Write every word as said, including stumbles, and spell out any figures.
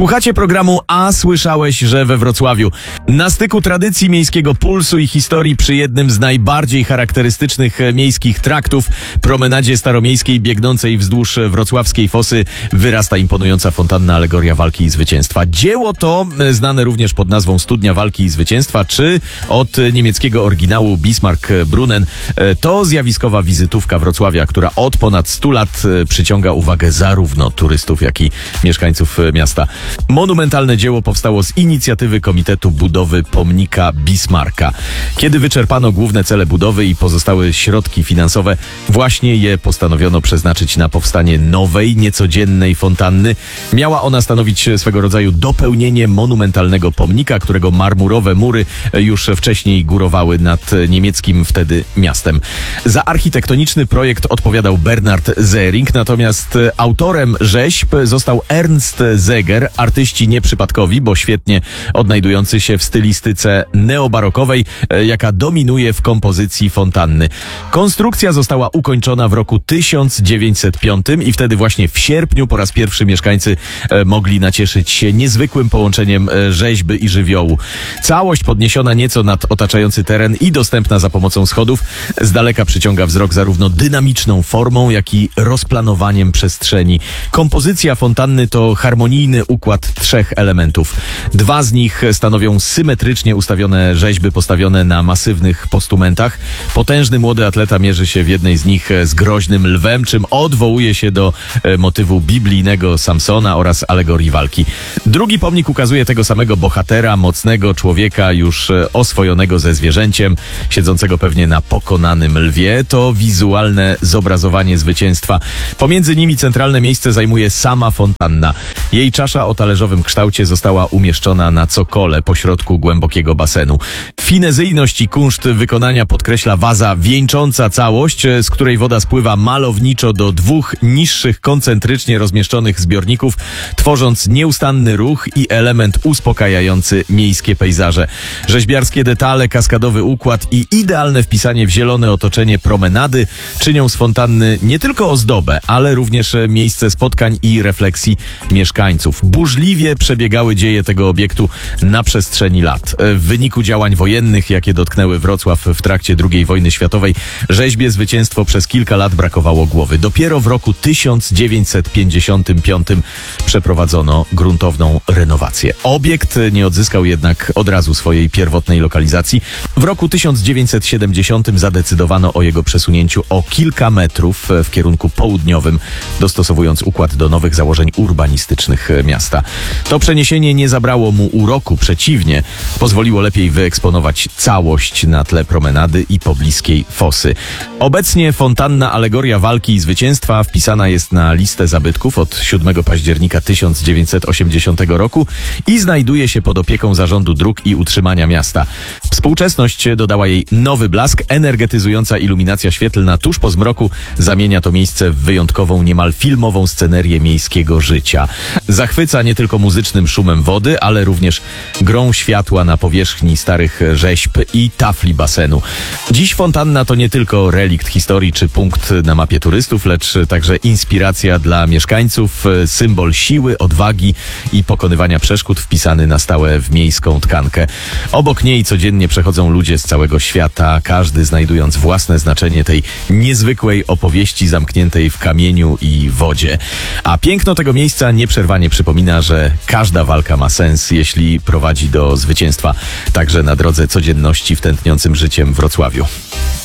Słuchacie programu A słyszałeś, że we Wrocławiu. Na styku tradycji, miejskiego pulsu i historii przy jednym z najbardziej charakterystycznych miejskich traktów, promenadzie staromiejskiej biegnącej wzdłuż wrocławskiej Fosy, wyrasta imponująca fontanna Alegoria Walki i Zwycięstwa. Dzieło to znane również pod nazwą Studnia Walki i Zwycięstwa, czy od niemieckiego oryginału Bismarckbrunnen. To zjawiskowa wizytówka Wrocławia, która od ponad stu lat przyciąga uwagę zarówno turystów, jak i mieszkańców miasta. Monumentalne dzieło powstało z inicjatywy Komitetu Budowy Pomnika Bismarcka. Kiedy wyczerpano główne cele budowy i pozostałe środki finansowe, właśnie je postanowiono przeznaczyć na powstanie nowej, niecodziennej fontanny. Miała ona stanowić swego rodzaju dopełnienie monumentalnego pomnika, którego marmurowe mury już wcześniej górowały nad niemieckim wtedy miastem. Za architektoniczny projekt odpowiadał Bernard Zering, natomiast autorem rzeźb został Ernst Zeger, artyści nieprzypadkowi, bo świetnie odnajdujący się w stylistyce neobarokowej, jaka dominuje w kompozycji fontanny. Konstrukcja została ukończona w roku tysiąc dziewięćset piątym i wtedy właśnie w sierpniu po raz pierwszy mieszkańcy mogli nacieszyć się niezwykłym połączeniem rzeźby i żywiołu. Całość podniesiona nieco nad otaczający teren i dostępna za pomocą schodów z daleka przyciąga wzrok zarówno dynamiczną formą, jak i rozplanowaniem przestrzeni. Kompozycja fontanny to harmonijny układ trzech elementów. Dwa z nich stanowią symetrycznie ustawione rzeźby postawione na masywnych postumentach. Potężny młody atleta mierzy się w jednej z nich z groźnym lwem, czym odwołuje się do motywu biblijnego Samsona oraz alegorii walki. Drugi pomnik ukazuje tego samego bohatera, mocnego człowieka już oswojonego ze zwierzęciem, siedzącego pewnie na pokonanym lwie. To wizualne zobrazowanie zwycięstwa. Pomiędzy nimi centralne miejsce zajmuje sama fontanna. Jej czasza o talerzowym kształcie została umieszczona na cokole pośrodku głębokiego basenu. Finezyjność i kunszt wykonania podkreśla waza wieńcząca całość, z której woda spływa malowniczo do dwóch niższych, koncentrycznie rozmieszczonych zbiorników, tworząc nieustanny ruch i element uspokajający miejskie pejzaże. Rzeźbiarskie detale, kaskadowy układ i idealne wpisanie w zielone otoczenie promenady czynią z fontanny nie tylko ozdobę, ale również miejsce spotkań i refleksji mieszkańców. Burzliwie przebiegały dzieje tego obiektu na przestrzeni lat. W wyniku działań wojennych, jakie dotknęły Wrocław w trakcie drugiej wojny światowej, rzeźbie Zwycięstwo przez kilka lat brakowało głowy. Dopiero w roku tysiąc dziewięćset pięćdziesiątym piątym przeprowadzono gruntowną renowację. Obiekt nie odzyskał jednak od razu swojej pierwotnej lokalizacji. W roku tysiąc dziewięćset siedemdziesiątym zadecydowano o jego przesunięciu o kilka metrów w kierunku południowym, dostosowując układ do nowych założeń urbanistycznych miasta. To przeniesienie nie zabrało mu uroku, przeciwnie, pozwoliło lepiej wyeksponować całość na tle promenady i pobliskiej Fosy. Obecnie fontanna Alegoria Walki i Zwycięstwa wpisana jest na listę zabytków od siódmego października tysiąc dziewięćset osiemdziesiątego roku i znajduje się pod opieką Zarządu Dróg i Utrzymania Miasta. Współczesność dodała jej nowy blask, energetyzująca iluminacja świetlna tuż po zmroku zamienia to miejsce w wyjątkową, niemal filmową scenerię miejskiego życia. Zachwyca nie tylko muzycznym szumem wody, ale również grą światła na powierzchni starych rzeźb i tafli basenu. Dziś fontanna to nie tylko relikt historii czy punkt na mapie turystów, lecz także inspiracja dla mieszkańców, symbol siły, odwagi i pokonywania przeszkód wpisany na stałe w miejską tkankę. Obok niej codziennie przechodzą ludzie z całego świata, każdy znajdując własne znaczenie tej niezwykłej opowieści zamkniętej w kamieniu i wodzie. A piękno tego miejsca nieprzerwanie przypomina, że każda walka ma sens, jeśli prowadzi do zwycięstwa, także na drodze codzienności w tętniącym życiem Wrocławiu.